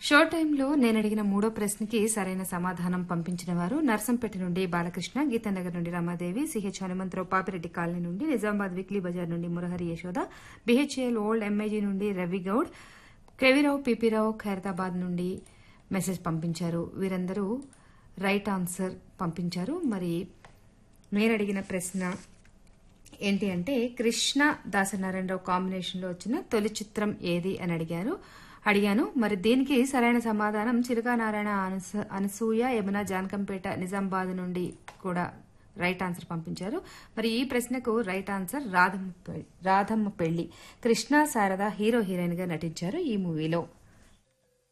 Show టైంలో నేను అడిగిన మూడో ప్రశ్నకి సరైన సమాధానం పంపించిన వారు నర్సంపేట నుండి బాలకృష్ణ, గీతానగర్ నుండి రమాదేవి, సిహెచ్ హనుమంతరావు, పాపిరెడ్డి కాలనీ నుండి, నిజామాబాద్ వీక్లీ బజార్ నుండి Murahari Yashoda, BHEL old MIG నుండి రవిగౌడ్, కేవీరావు, పీపీరావు, ఖైరతాబాద్ నుండి మెసేజ్ పంపించారు. వీరందరూ రైట్ ఆన్సర్ పంపించారు. మరి నేను అడిగిన ప్రశ్న ఏంటి అంటే కృష్ణ దాసనారాయణరావు కాంబినేషన్ లో వచ్చిన తొలి చిత్రం ఏది అని అడిగాను. మరి దీనికి సరైన సమాధానం చిలుకా నారాయణ, అనసూయ, యమున, జానకంపేట, నిజామాబాద్ నుండి కూడా రైట్ ఆన్సర్ పంపించారు. మరి ఈ ప్రశ్నకు రైట్ ఆన్సర్ రాధమ్మ పెళ్లి. కృష్ణ శారద హీరో హీరోయిన్ గా నటించారు ఈ మూవీలో.